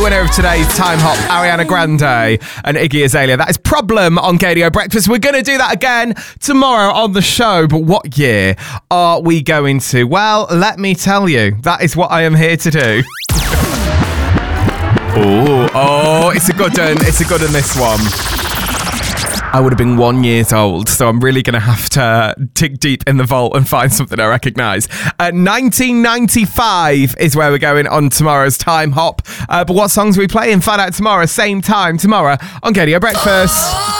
Winner of today's Time Hop, Ariana Grande and Iggy Azalea. That is Problem on KDO Breakfast. We're going to do that again tomorrow on the show. But what year are we going to? Well, let me tell you. That is what I am here to do. Oh, it's a good one. It's a good one, this one. I would have been 1 year old, so I'm really going to have to dig deep in the vault and find something I recognise. 1995 is where we're going on tomorrow's Time Hop. But what songs are we playing? Find out tomorrow, same time tomorrow on KDO Breakfast.